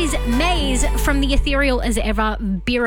is Maze from the ethereal as ever Vera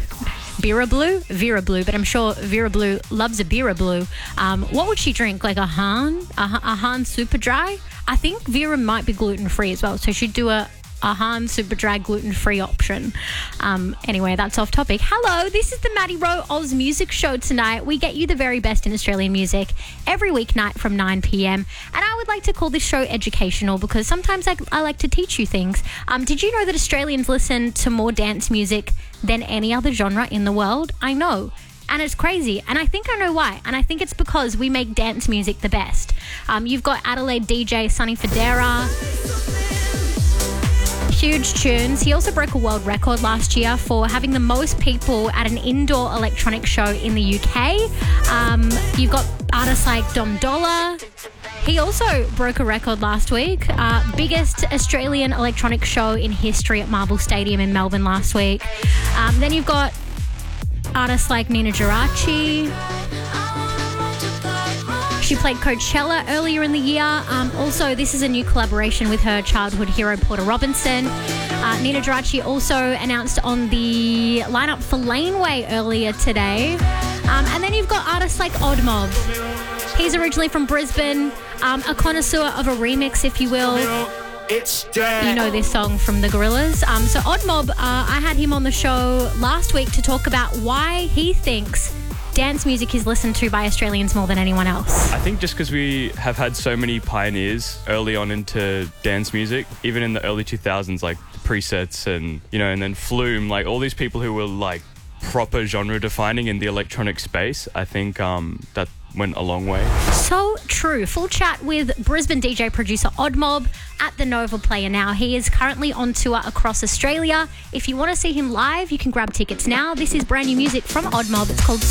Blue, but I'm sure Vera Blue loves a Vera Blue. What would she drink? Like a Han Super Dry? I think Vera might be gluten-free as well, so she'd do a Han Super Dry gluten-free option. Anyway, that's off topic. Hello, this is the Maddie Rowe Oz Music Show tonight. We get you the very best in Australian music every weeknight from 9 p.m. And I would like to call this show educational because sometimes I like to teach you things. Did you know that Australians listen to more dance music than any other genre in the world? I know. And it's crazy. And I think I know why. And I think it's because we make dance music the best. You've got Adelaide DJ Sonny Fodera. Huge tunes. He also broke a world record last year for having the most people at an indoor electronic show in the UK. You've got artists like Dom Dollar. He also broke a record last week. Biggest Australian electronic show in history at Marvel Stadium in Melbourne last week. Then you've got artists like Nina Geraci. She played Coachella earlier in the year. Also, this is a new collaboration with her childhood hero, Porter Robinson. Nina Geraci also announced on the lineup for Laneway earlier today. And then you've got artists like Odd Mob. He's originally from Brisbane, a connoisseur of a remix, if you will. You know this song from the Gorillaz. So Odd Mob, I had him on the show last week to talk about why he thinks dance music is listened to by Australians more than anyone else. I think just because we have had so many pioneers early on into dance music, even in the early 2000s, like Presets and, and then Flume, like all these people who were like proper genre defining in the electronic space, I think that went a long way. So true. Full chat with Brisbane DJ producer Odd Mob at the Nova Player now. He is currently on tour across Australia. If you want to see him live, you can grab tickets now. This is brand new music from Odd Mob. It's called